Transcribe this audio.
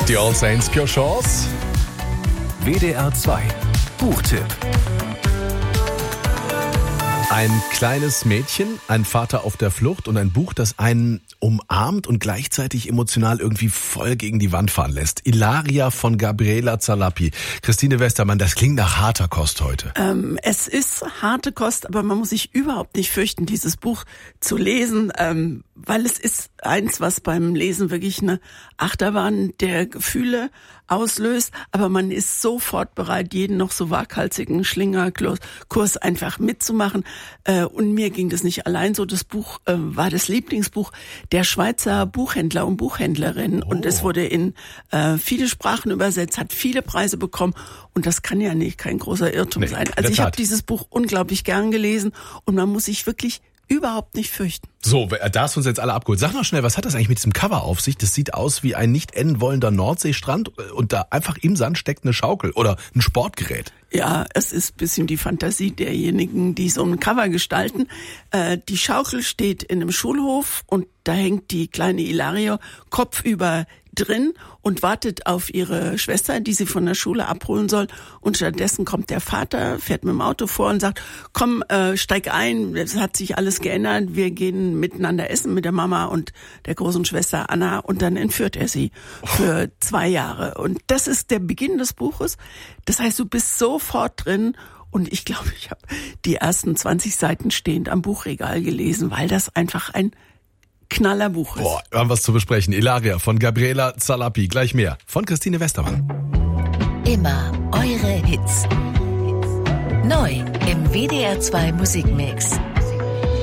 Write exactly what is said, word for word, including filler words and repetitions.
Die All Saints Pure Chance. W D R zwei Buchtipp. Ein kleines Mädchen, ein Vater auf der Flucht und ein Buch, das einen umarmt und gleichzeitig emotional irgendwie voll gegen die Wand fahren lässt. Ilaria von Gabriela Zalapi. Christine Westermann, das klingt nach harter Kost heute. Ähm, es ist harte Kost, aber man muss sich überhaupt nicht fürchten, dieses Buch zu lesen, ähm, weil es ist eins, was beim Lesen wirklich eine Achterbahn der Gefühle auslöst, aber man ist sofort bereit, jeden noch so waghalsigen Schlingerkurs einfach mitzumachen. Äh, und mir ging das nicht allein so. Das Buch äh, war das Lieblingsbuch der Schweizer Buchhändler und Buchhändlerinnen. Oh. Und es wurde in äh, viele Sprachen übersetzt, hat viele Preise bekommen. Und das kann ja nicht kein großer Irrtum nee, sein. Also ich habe dieses Buch unglaublich gern gelesen und man muss sich wirklich überhaupt nicht fürchten. So, da hast du uns jetzt alle abgeholt. Sag mal schnell, was hat das eigentlich mit diesem Cover auf sich? Das sieht aus wie ein nicht enden wollender Nordseestrand und da einfach im Sand steckt eine Schaukel oder ein Sportgerät. Ja, es ist ein bisschen die Fantasie derjenigen, die so ein Cover gestalten. Äh, die Schaukel steht in einem Schulhof und da hängt die kleine Ilaria kopfüber drin und wartet auf ihre Schwester, die sie von der Schule abholen soll. Und stattdessen kommt der Vater, fährt mit dem Auto vor und sagt, komm, äh, steig ein, es hat sich alles geändert, wir gehen miteinander essen mit der Mama und der großen Schwester Anna und dann entführt er sie für zwei Jahre. Und das ist der Beginn des Buches. Das heißt, du bist sofort drin. Und ich glaube, ich habe die ersten zwanzig Seiten stehend am Buchregal gelesen, weil das einfach ein Knallerbuch ist. Boah, wir haben was zu besprechen. Ilaria von Gabriela Zalapi. Gleich mehr von Christine Westermann. Immer eure Hits. Neu im W D R zwei Musikmix.